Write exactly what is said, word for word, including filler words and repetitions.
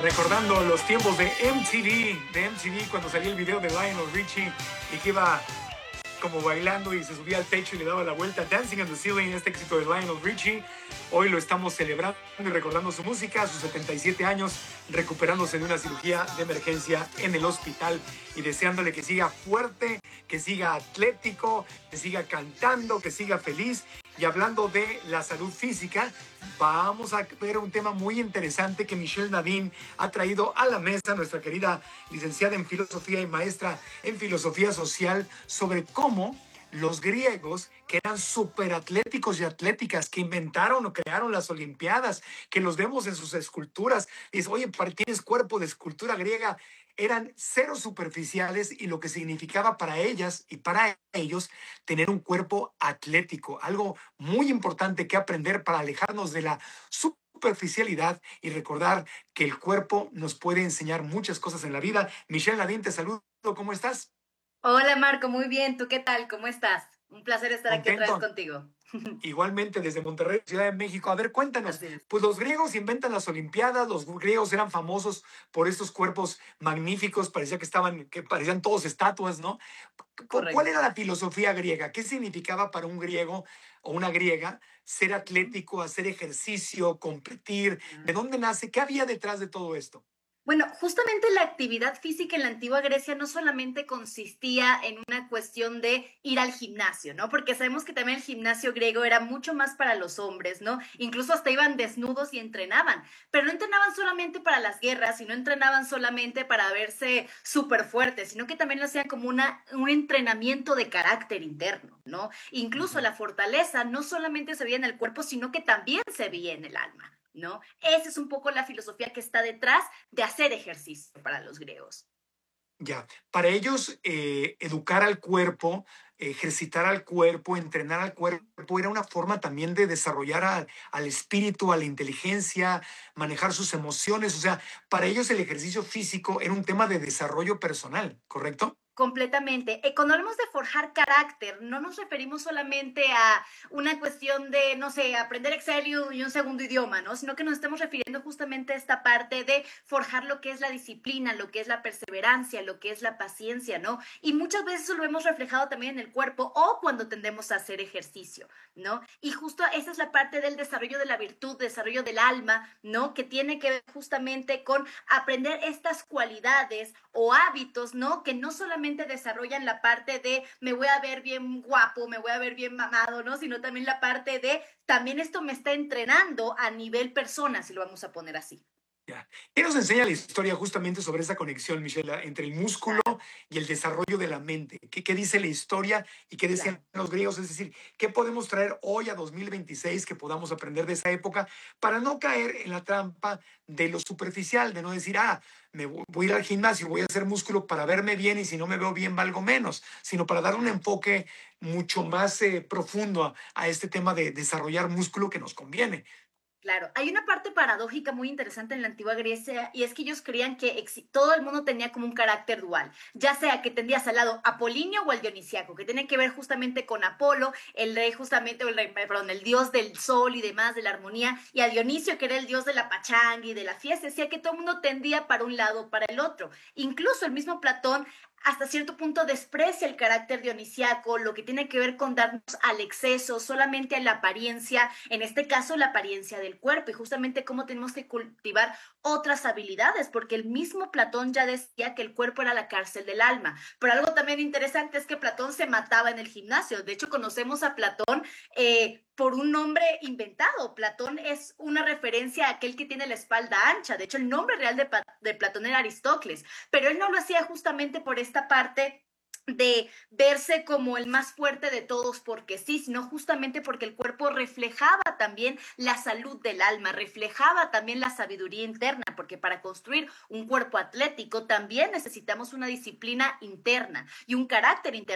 recordando los tiempos de M T V, de M T V cuando salía el video de Lionel Richie y que iba como bailando y se subía al techo y le daba la vuelta. Dancing on the Ceiling, este éxito de Lionel Richie. Hoy lo estamos celebrando y recordando su música, sus setenta y siete años, recuperándose de una cirugía de emergencia en el hospital y deseándole que siga fuerte, que siga atlético, que siga cantando, que siga feliz. Y hablando de la salud física, vamos a ver un tema muy interesante que Michelle Nadine ha traído a la mesa, nuestra querida licenciada en filosofía y maestra en filosofía social, sobre cómo los griegos, que eran superatléticos y atléticas, que inventaron o crearon las Olimpiadas, que los vemos en sus esculturas, y dice, oye, tienes cuerpo de escultura griega, eran cero superficiales y lo que significaba para ellas y para ellos tener un cuerpo atlético, algo muy importante que aprender para alejarnos de la superficialidad y recordar que el cuerpo nos puede enseñar muchas cosas en la vida. Michelle Nadine, te saludo, ¿cómo estás? Hola Marco, muy bien. ¿Tú qué tal? ¿Cómo estás? Un placer estar aquí otra vez Contento. contigo. Igualmente desde Monterrey, Ciudad de México. A ver, cuéntanos, Así es. pues los griegos inventan las Olimpiadas, los griegos eran famosos por estos cuerpos magníficos, parecía que estaban, que parecían todos estatuas, ¿no? ¿Cuál Correcto. era la filosofía griega? ¿Qué significaba para un griego o una griega ser atlético, hacer ejercicio, competir? ¿De dónde nace? ¿Qué había detrás de todo esto? Bueno, justamente la actividad física en la antigua Grecia no solamente consistía en una cuestión de ir al gimnasio, ¿no? Porque sabemos que también el gimnasio griego era mucho más para los hombres, ¿no? Incluso hasta iban desnudos y entrenaban, pero no entrenaban solamente para las guerras y no entrenaban solamente para verse súper fuertes, sino que también lo hacían como una, un entrenamiento de carácter interno, ¿no? Incluso Ujú. la fortaleza no solamente se veía en el cuerpo, sino que también se veía en el alma, ¿no? Esa es un poco la filosofía que está detrás de hacer ejercicio para los griegos. Ya, para ellos eh, educar al cuerpo, ejercitar al cuerpo, entrenar al cuerpo, era una forma también de desarrollar a- al espíritu, a la inteligencia, manejar sus emociones. O sea, para ellos el ejercicio físico era un tema de desarrollo personal, ¿correcto? Completamente. Eh, cuando hablamos de forjar carácter, no nos referimos solamente a una cuestión de, no sé, aprender Excel y un, y un segundo idioma, ¿no? Sino que nos estamos refiriendo justamente a esta parte de forjar lo que es la disciplina, lo que es la perseverancia, lo que es la paciencia, ¿no? Y muchas veces eso lo hemos reflejado también en el cuerpo o cuando tendemos a hacer ejercicio, ¿no? Y justo esa es la parte del desarrollo de la virtud, desarrollo del alma, ¿no? Que tiene que ver justamente con aprender estas cualidades o hábitos, ¿no? Que no solamente desarrollan la parte de me voy a ver bien guapo, me voy a ver bien mamado, ¿no? Sino también la parte de también esto me está entrenando a nivel persona, si lo vamos a poner así. Ya. ¿Qué nos enseña la historia justamente sobre esa conexión, Michelle, entre el músculo Claro, y el desarrollo de la mente? ¿Qué, qué dice la historia y qué decían claro. los griegos? Es decir, ¿qué podemos traer hoy a dos mil veintiséis que podamos aprender de esa época para no caer en la trampa de lo superficial, de no decir, ah, me voy, voy a ir al gimnasio, voy a hacer músculo para verme bien y si no me veo bien valgo menos, sino para dar un Claro. enfoque mucho más eh, profundo a, a este tema de desarrollar músculo que nos conviene? Claro, hay una parte paradójica muy interesante en la antigua Grecia y es que ellos creían que todo el mundo tenía como un carácter dual, ya sea que tendías al lado apolíneo o al dionisiaco, que tiene que ver justamente con Apolo, el rey justamente, o el rey, perdón, el dios del sol y demás, de la armonía, y a Dionisio, que era el dios de la pachanga y de la fiesta, decía que todo el mundo tendía para un lado o para el otro. Incluso el mismo Platón hasta cierto punto desprecia el carácter dionisiaco, lo que tiene que ver con darnos al exceso, solamente a la apariencia, en este caso la apariencia del cuerpo, y justamente cómo tenemos que cultivar otras habilidades, porque el mismo Platón ya decía que el cuerpo era la cárcel del alma. Pero algo también interesante es que Platón se mataba en el gimnasio. De hecho, conocemos a Platón eh, por un nombre inventado. Platón es una referencia a aquel que tiene la espalda ancha. De hecho, el nombre real de, de Platón era Aristócles, pero él no lo hacía justamente por esta parte de verse como el más fuerte de todos porque sí, sino justamente porque el cuerpo reflejaba también la salud del alma, reflejaba también la sabiduría interna, porque para construir un cuerpo atlético también necesitamos una disciplina interna y un carácter interno